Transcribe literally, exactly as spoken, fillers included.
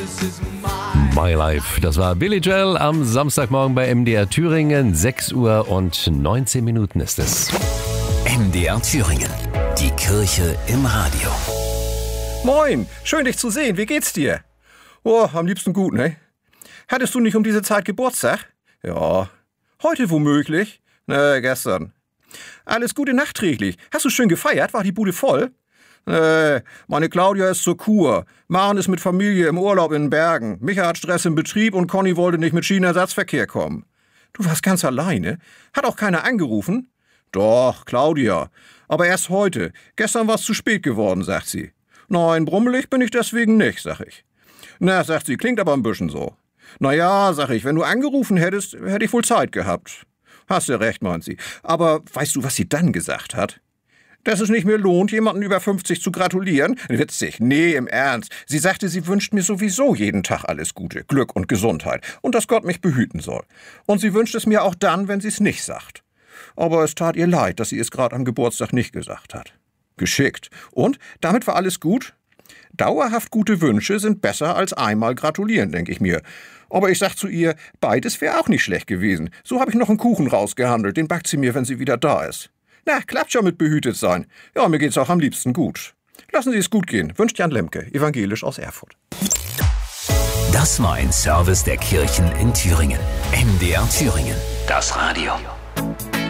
My Life, das war Billy Joel am Samstagmorgen bei M D R Thüringen. sechs Uhr und neunzehn Minuten ist es. M D R Thüringen, die Kirche im Radio. Moin, schön dich zu sehen. Wie geht's dir? Oh, am liebsten gut, ne? Hattest du nicht um diese Zeit Geburtstag? Ja. Heute womöglich? Ne, gestern. Alles Gute nachträglich. Hast du schön gefeiert? War die Bude voll? Nee, meine Claudia ist zur Kur. Maren ist mit Familie im Urlaub in den Bergen. Micha hat Stress im Betrieb und Conny wollte nicht mit Schienenersatzverkehr kommen. Du warst ganz alleine? Hat auch keiner angerufen? Doch, Claudia. Aber erst heute. Gestern war es zu spät geworden, sagt sie. Nein, brummelig bin ich deswegen nicht, sag ich. Na, sagt sie, klingt aber ein bisschen so. Na ja, sag ich, wenn du angerufen hättest, hätte ich wohl Zeit gehabt. Hast du recht, meint sie. Aber weißt du, was sie dann gesagt hat? Dass es nicht mehr lohnt, jemanden über fünfzig zu gratulieren? Witzig, nee, im Ernst. Sie sagte, sie wünscht mir sowieso jeden Tag alles Gute, Glück und Gesundheit und dass Gott mich behüten soll. Und sie wünscht es mir auch dann, wenn sie es nicht sagt. Aber es tat ihr leid, dass sie es gerade am Geburtstag nicht gesagt hat. Geschickt. Und damit war alles gut? Dauerhaft gute Wünsche sind besser als einmal gratulieren, denke ich mir. Aber ich sag zu ihr, beides wäre auch nicht schlecht gewesen. So habe ich noch einen Kuchen rausgehandelt, den backt sie mir, wenn sie wieder da ist. Na, klappt schon mit behütet sein. Ja, mir geht's auch am liebsten gut. Lassen Sie es gut gehen. Wünscht Jan Lemke, evangelisch aus Erfurt. Das war ein Service der Kirchen in Thüringen. M D R Thüringen, das Radio.